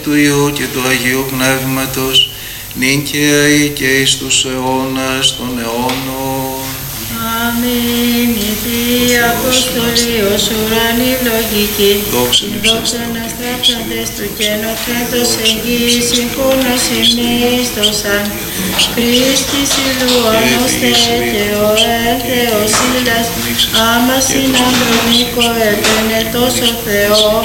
του Υιού και του Αγίου Πνεύματος, νυν και αεί και εις τους αιώνας των αιώνων. Αμήν. Η Θεία Αποστολή ως ουρανή λογική, Δόξα δόξαν αστράφταντες του καινοτρέντος εγγύης, συγχώνας ημείς τόσαν. Χριστής ηλουάνος Θεέ και ο Θεός Ήλας, άμα συνανδρομικό επένε τόσο Θεό,